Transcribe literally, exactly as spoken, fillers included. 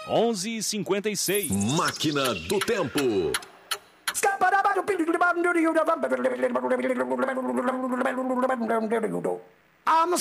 onze e cinquenta e seis. Máquina do Tempo. I'm